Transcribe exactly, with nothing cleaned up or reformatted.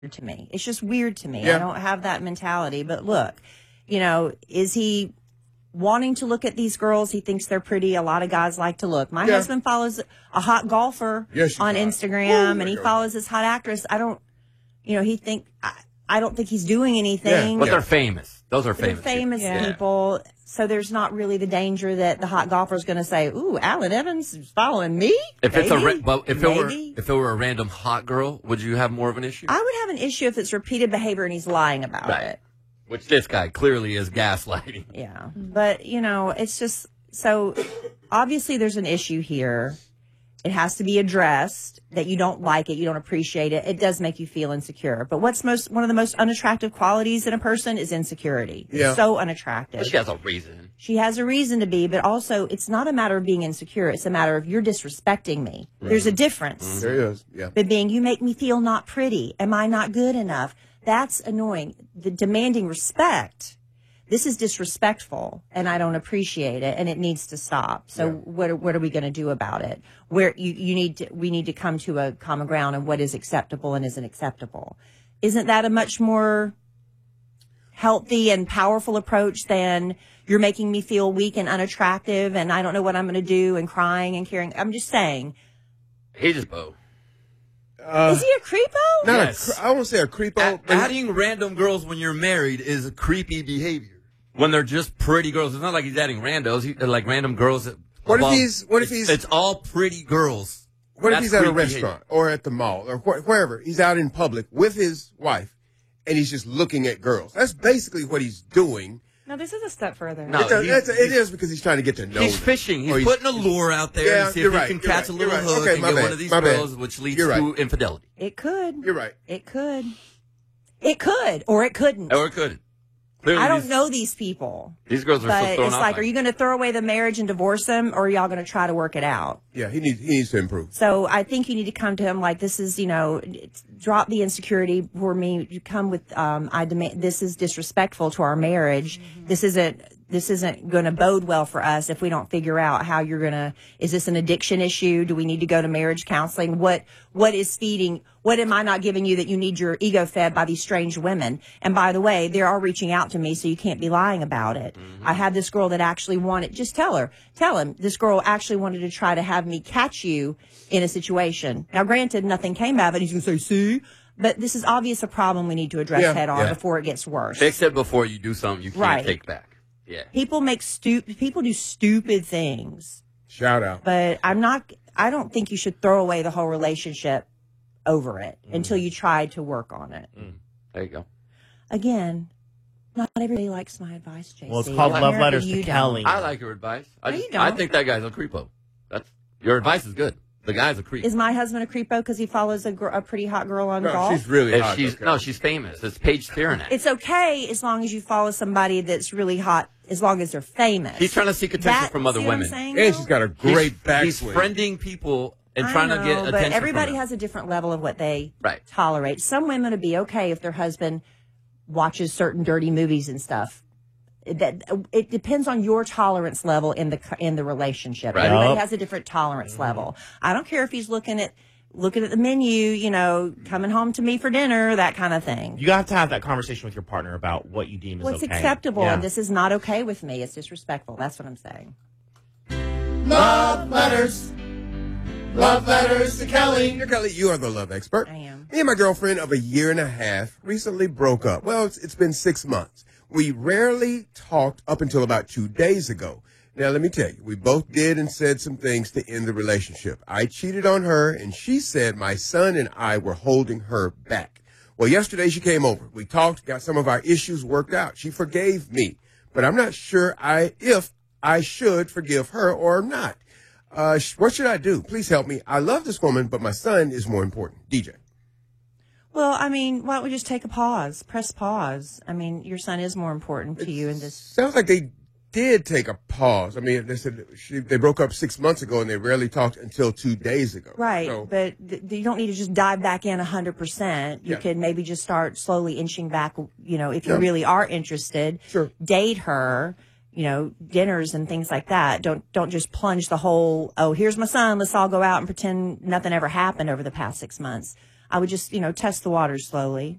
to me. It's just weird to me. Yeah. I don't have that mentality. But look, you know, is he wanting to look at these girls? He thinks they're pretty. A lot of guys like to look. My Yeah. husband follows a hot golfer Yeah, she's on hot. Instagram, Ooh, and he my follows this hot actress. I don't, you know, he think I, I don't think he's doing anything. But they're famous. Those are They're famous. famous people. people. So there's not really the danger that the hot golfer is going to say, "Ooh, Alan Evans is following me." If it's a Maybe. ra- but if it were Maybe. if it were a random hot girl, would you have more of an issue? I would have an issue if it's repeated behavior and he's lying about Right. it. Which this guy clearly is gaslighting. Yeah. But, you know, it's just so obviously there's an issue here. It has to be addressed that you don't like it, you don't appreciate it. It does make you feel insecure. But what's most one of the most unattractive qualities in a person is insecurity. It's Yeah. so unattractive. But she has a reason. She has a reason to be, but also it's not a matter of being insecure. It's a matter of you're disrespecting me. There's a difference. There is. Yeah. But being, you make me feel not pretty. Am I not good enough? That's annoying. The demanding respect. This is disrespectful, and I don't appreciate it, and it needs to stop. So Yeah. what are, what are we going to do about it? Where you, you need to, we need to come to a common ground on what is acceptable and isn't acceptable. Isn't that a much more healthy and powerful approach than you're making me feel weak and unattractive, and I don't know what I'm going to do, and crying and caring? I'm just saying. He just Bo. Uh, Is he a creepo? not Yes. a cre- I won't say a creepo. Add- but- adding random girls when you're married is a creepy behavior. When they're just pretty girls, it's not like he's adding randos. He, like random girls. That, What if well, he's- what if it's- he's- It's all pretty girls. What if That's he's at a creepy restaurant or at the mall or wh- wherever? He's out in public with his wife, and he's just looking at girls. That's basically what he's doing. No, this is a step further. No, It's a- he- it's a- it is because he's trying to get to know He's them. fishing. He's, Or putting a lure out there Yeah, to see you're if right, he can you're catch right, a little you're right. hook Okay, and my get bad, one of these my bad. girls, which leads You're to right. infidelity. It could. You're right. It could. It could, or it couldn't. Or it could. Clearly I don't these, know these people. These girls are so But thrown it's off like, by are you going to throw away the marriage and divorce them, or are y'all going to try to work it out? Yeah, he needs he needs to improve. So I think you need to come to him like, this is, you know, it's- drop the insecurity for me. You come with, um, I demand, this is disrespectful to our marriage. Mm-hmm. This isn't, this isn't going to bode well for us if we don't figure out how you're going to, is this an addiction issue? Do we need to go to marriage counseling? What, what is feeding, what am I not giving you that you need your ego fed by these strange women? And by the way, they are reaching out to me, so you can't be lying about it. Mm-hmm. I had this girl that actually wanted, just tell her, tell him, this girl actually wanted to try to have me catch you in a situation. Now, granted, nothing came of it. He's going to say, see? But this is obvious a problem we need to address Yeah, head on yeah. before it gets worse. Fix it before you do something you can't Right. take back. Yeah. People make stupid, people do stupid things. Shout out. But I'm not, I don't think you should throw away the whole relationship over it Mm. until you try to work on it. Mm. There you go. Again, not everybody likes my advice, J C. Well, it's called Love Apparently Letters you to don't. Kelly. I like your advice. I, No, just, you don't. I think that guy's a creepo. That's your advice is good. The guy's a creep. Is my husband a creepo because he follows a, gr- a pretty hot girl on No, golf? she's really If hot. she's okay. no, she's famous. It's Paige Spearnack. It's okay as long as you follow somebody that's really hot, as long as they're famous. He's trying to seek attention That- from other see what I'm women. saying, And though? she's got a He's- great He's backswing. friending people and I trying know, to get attention. but everybody from them. has a different level of what they Right. tolerate. Some women would be okay if their husband watches certain dirty movies and stuff. That it depends on your tolerance level in the in the relationship. Right. Everybody Yep. has a different tolerance level. I don't care if he's looking at looking at the menu, you know, coming home to me for dinner, that kind of thing. You have to have that conversation with your partner about what you deem is What's okay. acceptable, Yeah. and this is not okay with me. It's disrespectful. That's what I'm saying. Love letters. Love letters to Kelly. Dear Kelly, you are the love expert. I am. Me and my girlfriend of a year and a half recently broke up. Well, it's, it's been six months. We rarely talked up until about two days ago. Now, let me tell you, we both did and said some things to end the relationship. I cheated on her, and she said my son and I were holding her back. Well, yesterday she came over. We talked, got some of our issues worked out. She forgave me, but I'm not sure I if I should forgive her or not. Uh, sh- what should I do? Please help me. I love this woman, but my son is more important. D J. Well, I mean, why don't we just take a pause? Press pause. I mean, your son is more important to you in this. Sounds like they did take a pause. I mean, they said she, they broke up six months ago and they rarely talked until two days ago. Right, So, but th- you don't need to just dive back in one hundred percent. You Yeah. could maybe just start slowly inching back, you know, if you Yeah. really are interested. Sure. Date her, you know, dinners and things like that. Don't don't just plunge the whole, oh, here's my son, let's all go out and pretend nothing ever happened over the past six months. I would just, you know, test the waters slowly.